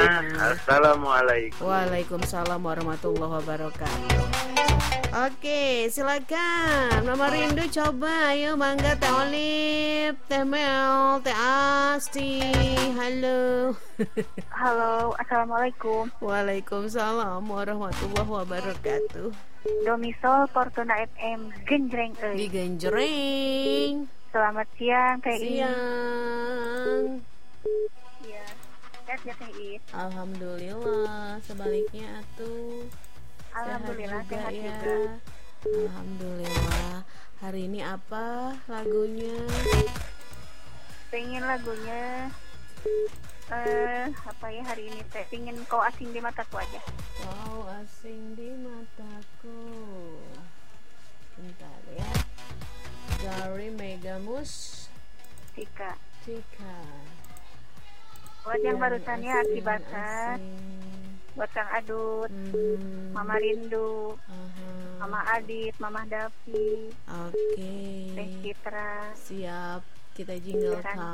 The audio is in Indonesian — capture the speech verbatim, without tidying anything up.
Assalamualaikum. Waalaikumsalam warahmatullahi wabarakatuh. Oke, silakan Mama Rindu coba. Ayo mangga Teh Olip, Teh Mel, Teh Asti. Halo. Halo, assalamualaikum. Waalaikumsalam warahmatullahi wabarakatuh. Domisol Fortuna F M Genjreng euy. Di Genjreng. Selamat siang Teh Is. Siang. Iya. Sehat ya Teh Is. Alhamdulillah, sebaliknya atuh. Alhamdulillah sehat juga, sehat ya. juga. Alhamdulillah. Hari ini apa lagunya? Pengen lagunya eh apa ya hari ini Teh? Pengen Kau Asing di Mataku aja. Kau asing di mataku. Bentar ya. Dari Megamus Cika. Cika. Buat yang barusannya Arti Basar, buat Kang Adut, hmm. Mama Rindu, uh-huh. Mama Adit, Mama Davi, Oke. Teh Citra. Siap. Kita jingle.